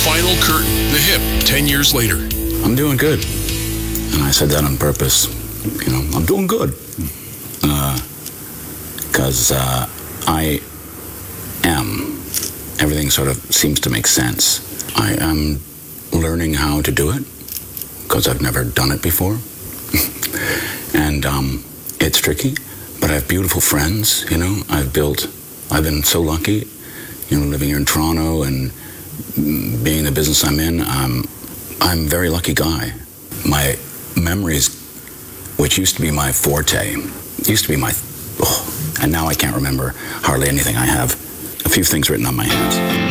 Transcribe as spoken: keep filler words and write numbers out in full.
final curtain, the hip, ten years later. I'm doing good. And I said that on purpose. You know, I'm doing good. Because uh, uh, I am. Everything sort of seems to make sense. I am learning how to do it, because I've never done it before. And um, it's tricky, but I have beautiful friends, you know. I've built, I've been so lucky, you know, living here in Toronto and being in the business I'm in. Um, I'm a very lucky guy. My memories, which used to be my forte, used to be my, oh, and now I can't remember hardly anything. I have a few things written on my hands.